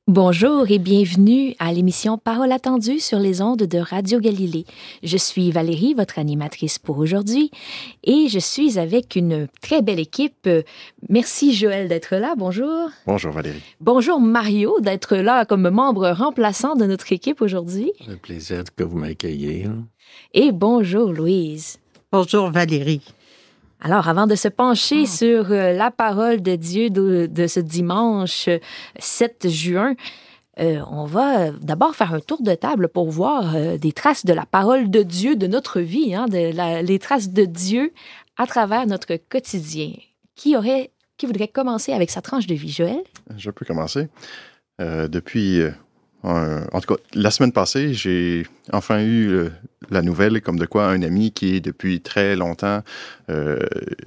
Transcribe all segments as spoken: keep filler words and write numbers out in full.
Bonjour et bienvenue à l'émission Parole attendue sur les ondes de Radio Galilée. Je suis Valérie, votre animatrice pour aujourd'hui, et je suis avec une très belle équipe. Merci Joël d'être là, bonjour. Bonjour Valérie. Bonjour Mario d'être là comme membre remplaçant de notre équipe aujourd'hui. Le plaisir que vous m'accueillez. Et bonjour Louise. Bonjour Valérie. Alors, avant de se pencher Oh. sur euh, la parole de Dieu de, de ce dimanche sept juin, euh, on va euh, d'abord faire un tour de table pour voir euh, des traces de la parole de Dieu de notre vie, hein, de la, les traces de Dieu à travers notre quotidien. Qui aurait, qui voudrait commencer avec sa tranche de vie, Joël? Je peux commencer. Euh, depuis, euh, un, en tout cas, la semaine passée, j'ai enfin eu euh, la nouvelle comme de quoi un ami qui, depuis très longtemps, euh,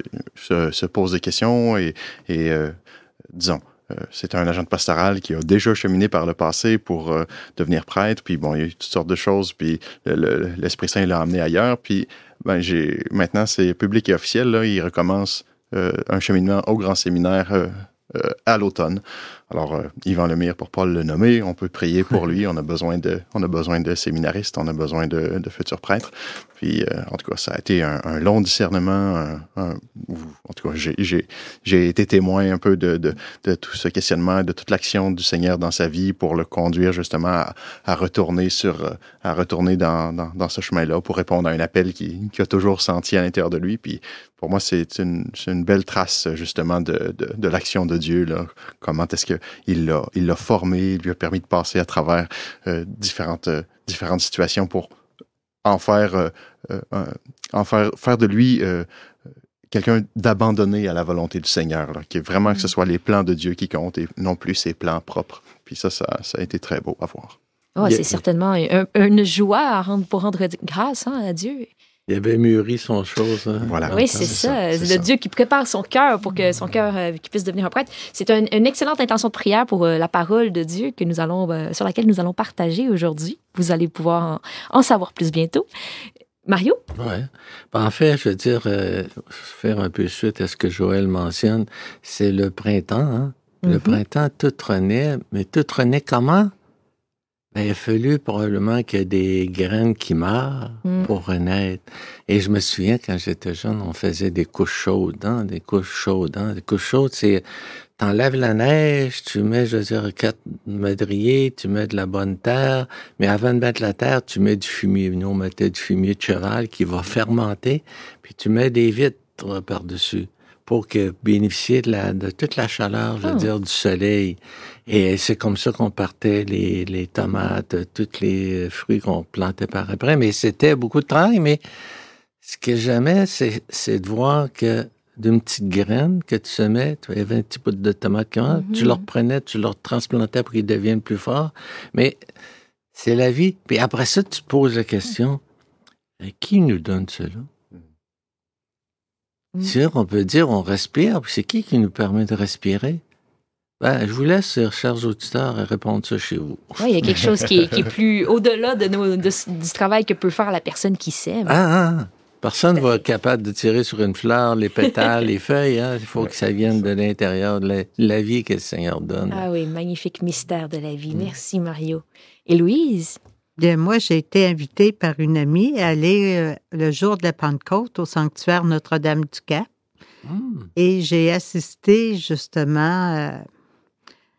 se, se pose des questions et, et euh, disons, euh, c'est un agent de pastoral qui a déjà cheminé par le passé pour euh, devenir prêtre, puis bon, il y a eu toutes sortes de choses, puis le, le, l'Esprit Saint l'a amené ailleurs, puis ben, j'ai, maintenant, c'est public et officiel, là, il recommence euh, un cheminement au grand séminaire euh, euh, à l'automne. Alors, euh, Yvan Lemire, pour pas le nommer, on peut prier pour lui. On a besoin de, on a besoin de séminaristes, on a besoin de, de futurs prêtres. Puis, euh, en tout cas, ça a été un, un long discernement. Un, un, en tout cas, j'ai, j'ai, j'ai été témoin un peu de, de, de tout ce questionnement, de toute l'action du Seigneur dans sa vie pour le conduire justement à, à retourner sur, à retourner dans, dans, dans ce chemin-là pour répondre à un appel qui, qui a toujours senti à l'intérieur de lui. Puis, pour moi, c'est une, c'est une belle trace justement de, de, de l'action de Dieu, là. Comment est-ce que Il l'a, il l'a formé, il lui a permis de passer à travers euh, différentes, euh, différentes situations pour en faire, euh, euh, en faire, faire de lui euh, quelqu'un d'abandonné à la volonté du Seigneur, là, qui est vraiment que ce soit les plans de Dieu qui comptent et non plus ses plans propres. Puis ça, ça, ça a été très beau à voir. Oh, c'est certainement un, une joie à rendre, pour rendre grâce hein, à Dieu. Il avait mûri son chose. Hein? Voilà. Oui, c'est, c'est ça. ça. C'est, c'est le ça. Dieu qui prépare son cœur pour que son cœur euh, qui puisse devenir un prêtre. C'est un, une excellente intention de prière pour euh, la parole de Dieu que nous allons, euh, sur laquelle nous allons partager aujourd'hui. Vous allez pouvoir en, en savoir plus bientôt. Mario? Oui. Ben, en fait, je veux dire, euh, faire un peu suite à ce que Joël mentionne, c'est le printemps. Hein? Mm-hmm. Le printemps, tout renaît. Mais tout renaît comment? Ben, il a fallu probablement qu'il y ait des graines qui meurent mm. pour renaître. Et je me souviens, quand j'étais jeune, on faisait des couches chaudes, hein, des couches chaudes. Hein. Des couches chaudes, c'est... T'enlèves la neige, tu mets, je veux dire, quatre madriers, tu mets de la bonne terre, mais avant de mettre la terre, tu mets du fumier. Nous, on mettait du fumier de cheval qui va fermenter, puis tu mets des vitres par-dessus pour que bénéficier de, la, de toute la chaleur, je veux oh. dire, du soleil. Et c'est comme ça qu'on partait les, les tomates, tous les fruits qu'on plantait par après. Mais c'était beaucoup de travail. Mais ce que j'aimais, c'est, c'est de voir que d'une petite graine que tu semais, tu avais un petit bout de tomate qui mm-hmm. tu le reprenais, tu le transplantais pour qu'il devienne plus fort. Mais c'est la vie. Puis après ça, tu te poses la question, qui nous donne cela? Mm. C'est sûr, on peut dire, on respire, puis c'est qui qui nous permet de respirer? Ben, je vous laisse, chers auditeurs, répondre ça chez vous. Oui, il y a quelque chose qui est, qui est plus au-delà de nos, de, du travail que peut faire la personne qui sème. Ah, ah. Personne ne va être capable de tirer sur une fleur, les pétales, les feuilles. Hein? Il faut que ça vienne de l'intérieur de la, la vie que le Seigneur donne. Ah oui, magnifique mystère de la vie. Merci, Mario. Et Louise? Bien, moi, j'ai été invitée par une amie à aller euh, le jour de la Pentecôte au sanctuaire Notre-Dame-du-Cap. Mm. Et j'ai assisté justement... Euh,